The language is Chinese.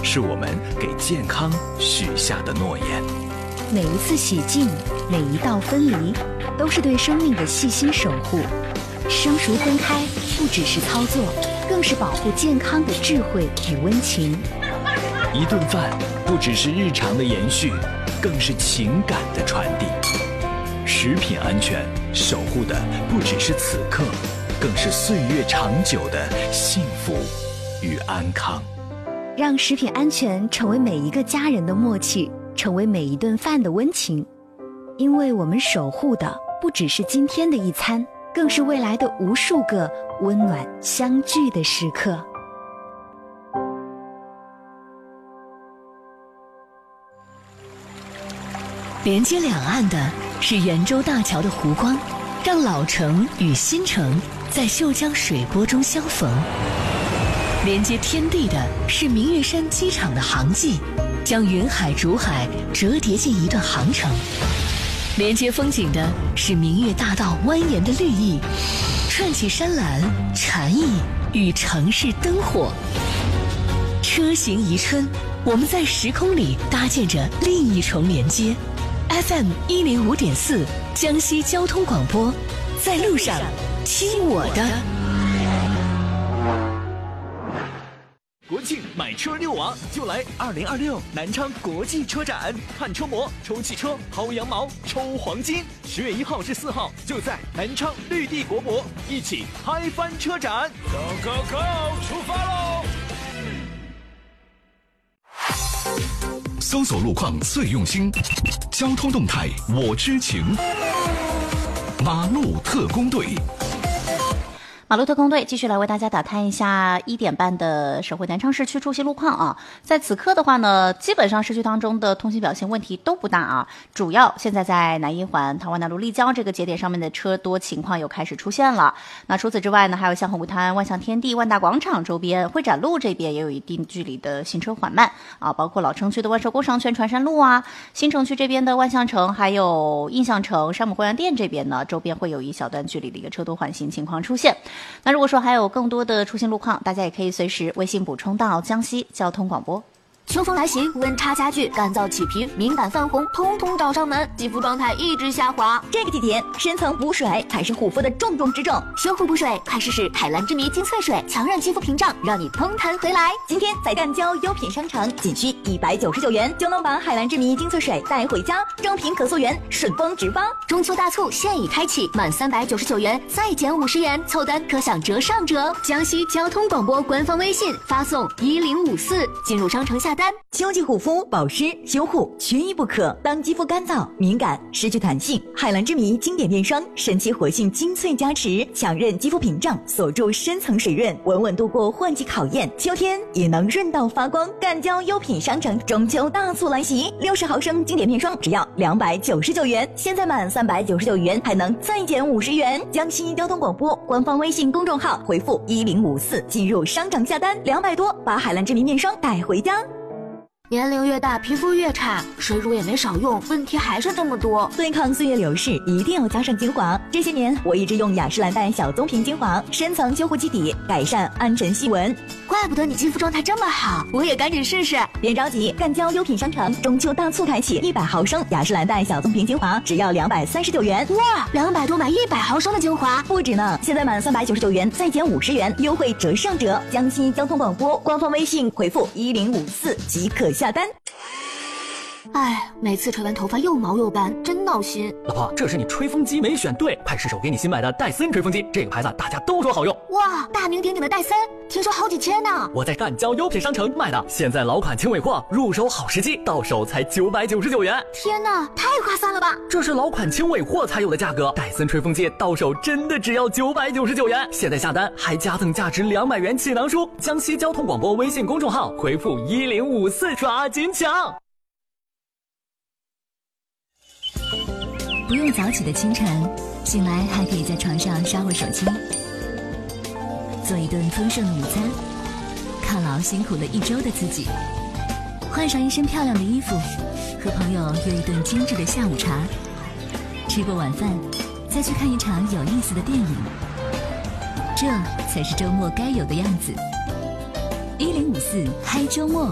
是我们给健康许下的诺言。 每一次洗净，每一道分离，都是对生命的细心守护。生熟分开不只是操作，更是保护健康的智慧与温情。 一顿饭不只是日常的延续，更是情感的传递。食品安全守护的不只是此刻，更是岁月长久的幸福与安康。 让食品安全成为每一个家人的默契，成为每一顿饭的温情。因为我们守护的不只是今天的一餐，更是未来的无数个温暖相聚的时刻。 连接两岸的是圆洲大桥的湖光，让老城与新城在秀江水波中相逢。连接天地的是明月山机场的航迹，将云海竹海折叠进一段航程。连接风景的是明月大道蜿蜒的绿意，串起山岚禅意与城市灯火。车行宜春，我们在时空里搭建着另一重连接。FM 105.4江西交通广播，在路上听我的。 国庆买车溜娃就来2026南昌国际车展，看车模、抽汽车、薅羊毛、抽黄金。10月1号至4号就在南昌绿地国博，一起嗨翻车展。Go go go， 出发喽！ 搜索路况最用心，交通动态我知情。马路特工队。 马路特工队继续来为大家打探一下1点半的省会南昌市区出行路况啊。在此刻的话呢，基本上市区当中的通行表现问题都不大啊。主要现在在南一环、唐湾南路、立交这个节点上面的车多情况又开始出现了。那除此之外呢，还有像红湖滩、万象天地、万达广场周边、会展路这边也有一定距离的行车缓慢啊。包括老城区的万寿工商圈、船山路啊，新城区这边的万象城还有印象城、山姆会员店这边呢，周边会有一小段距离的一个车多缓行情况出现。那如果说还有更多的出行路况，大家也可以随时微信补充到江西交通广播。 秋风来袭，温差加剧，干燥起皮、敏感泛红，通通找上门，肌肤状态一直下滑。 这个季节，深层补水才是护肤的重中之重。 修复补水，快试试海蓝之谜精粹水，强韧肌肤屏障，让你通弹回来。 今天在赣交优品商城，仅需199元就能把海蓝之谜精粹水带回家，正品可溯源，顺丰直发。 中秋大促现已开启，满399元再减50元，凑单可享折上折。江西交通广播官方微信发送1054进入商城下单。 秋季护肤保湿修护缺一不可。当肌肤干燥敏感失去弹性，海蓝之谜经典面霜神奇活性精粹加持，强韧肌肤屏障，锁住深层水润，稳稳度过换季考验，秋天也能润到发光。赣交优品商城中秋大促来袭，60毫升经典面霜只要299元，现在满399元还能再减50元。江西交通广播官方微信公众号回复1054进入商城下单，200多把海蓝之谜面霜带回家。 年龄越大，皮肤越差，水乳也没少用，问题还是这么多。 对抗岁月流逝，一定要加上精华。这些年，我一直用雅诗兰黛小棕瓶精华，深层修护基底，改善暗沉细纹。 怪不得你肌肤状态这么好，我也赶紧试试。 别着急，赣交优品商城中秋大促开启，100毫升雅诗兰黛小棕瓶精华只要239元。 哇，200多买100毫升的精华， 不止呢！现在满399元再减50元，优惠折上折。江西交通广播官方微信回复1054即可下单。 哎，每次吹完头发又毛又干，真闹心。 老婆，这是你吹风机没选对，快试试我给你新买的戴森吹风机，这个牌子大家都说好用。 哇，大名鼎鼎的戴森，听说好几千呢。 我在赣交优品商城买的，现在老款轻尾货，入手好时机，到手才999元。 天哪，太划算了吧！ 这是老款轻尾货才有的价格，戴森吹风机到手真的只要999元。现在下单还加赠价值200元气囊书。江西交通广播微信公众号回复1054抓紧抢。 不用早起的清晨，醒来还可以在床上刷会手机，做一顿丰盛的午餐，犒劳辛苦了一周的自己，换上一身漂亮的衣服，和朋友约一顿精致的下午茶，吃过晚饭再去看一场有意思的电影，这才是周末该有的样子。1054嗨周末。